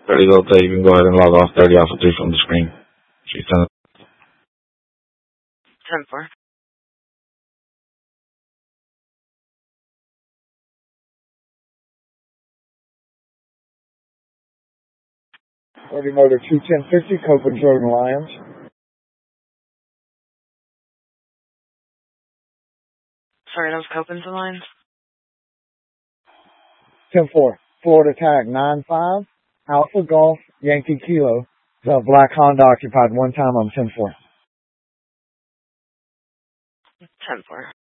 30 Delta, you can go ahead and log off 30 Alpha 3 from the screen. She's done. 10-4. Order motor 21050, Copeland's Road and Lyons. Sorry, that was Copeland's and Lyons? 10-4. Florida tag 95, Alpha Golf, Yankee Kilo. The black Honda occupied one time on 10-4. 10-4.